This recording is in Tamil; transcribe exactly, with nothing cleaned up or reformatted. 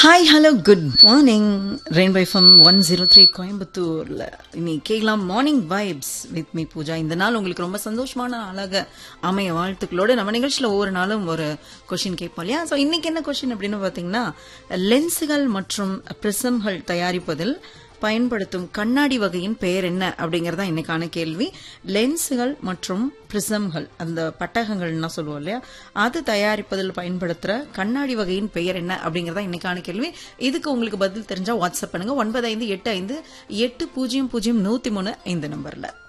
Hi hello good morning rainbow FM one zero three கோயம்புத்தூர்ல இன்னைக்கு கேட்கலாம் morning vibes with me Pooja. இந்த நாள் உங்களுக்கு ரொம்ப சந்தோஷமான நாளாக அமைய வாழ்த்துக்களோடு நம்ம நிகழ்ச்சியில் ஒவ்வொரு நாளும் ஒரு கொஷின் கேட்போம் இல்லையா. ஸோ இன்னைக்கு என்ன கொஷின் அப்படின்னு பார்த்தீங்கன்னா, லென்ஸுகள் மற்றும் பிரிசம்கள் தயாரிப்பதில் பயன்படுத்தும் கண்ணாடி வகையின் பெயர் என்ன அப்படிங்கறதா இன்னைக்கான கேள்வி. லென்ஸுகள் மற்றும் பிரிசம்கள், அந்த பட்டகங்கள்னா சொல்லுவோம் இல்லையா, அது தயாரிப்பதில் பயன்படுத்துற கண்ணாடி வகையின் பெயர் என்ன அப்படிங்கறதா இன்னைக்கான கேள்வி. இதுக்கு உங்களுக்கு பதில் தெரிஞ்சா வாட்ஸ்அப் பண்ணுங்க ஒன்பது ஐந்து எட்டு ஐந்து எட்டு பூஜ்ஜியம் பூஜ்ஜியம் நூத்தி மூணு இந்த நம்பர்ல.